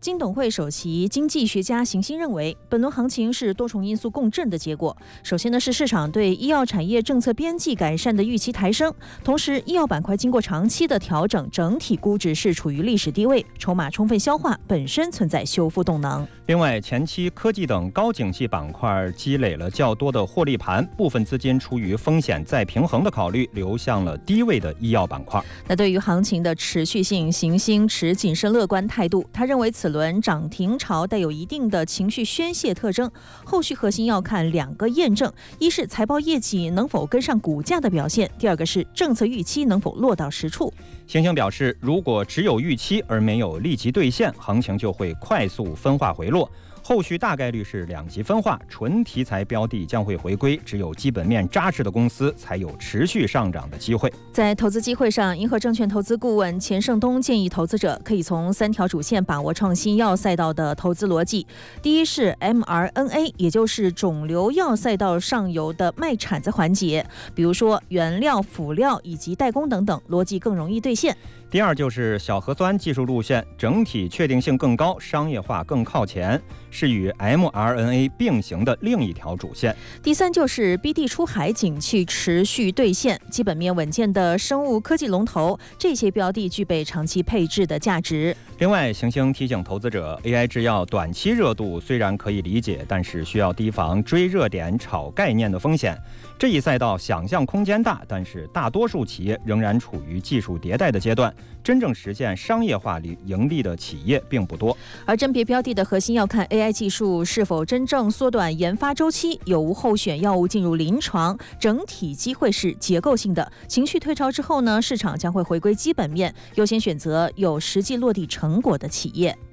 金董会首席经济学家邢鑫认为，本轮行情是多重因素共振的结果。首先呢，是市场对医药产业政策边际改善的预期抬升，同时医药板块经过长期的调整，整体估值是处于历史低位，筹码充分消化，本身存在修复动能。 另外，前期科技等高景气板块积累了较多的获利盘，部分资金出于风险再平衡的考虑，流向了低位的医药板块。 那对于行情的持续性，邢鑫持谨慎乐观态度。他认为此轮涨停潮带有一定的情绪宣泄特征，后续核心要看2个验证：一是财报业绩能否跟上股价的表现，第二个是政策预期能否落到实处。 邢鑫表示，如果只有预期而没有立即兑现，行情就会快速分化回落。后续大概率是2极分化，纯题材标的将会回归，只有基本面扎实的公司才有持续上涨的机会。 在投资机会上，银河证券投资顾问钱胜东建议投资者可以从3条主线把握创新药赛道的投资逻辑。第一是 mRNA， 也就是肿瘤药赛道上游的卖铲子环节，比如说原料、辅料以及代工等等，逻辑更容易兑现。 第二就是小核酸技术路线，整体确定性更高，商业化更靠前，是与 mRNA 并行的另一条主线。 第三就是 BD 出海景气持续兑现，基本面稳健的生物科技龙头，这些标的具备长期配置的价值。 另外，邢鑫提醒投资者 ，AI 制药短期热度虽然可以理解，但是需要提防追热点、炒概念的风险。这一赛道想象空间大，但是大多数企业仍然处于技术迭代的阶段，真正实现商业化盈利的企业并不多。 而甄别标的的核心要看 AI 技术是否真正缩短研发周期，有无候选药物进入临床，整体机会是结构性的。情绪退潮之后呢，市场将会回归基本面，优先选择有实际落地成果的企业。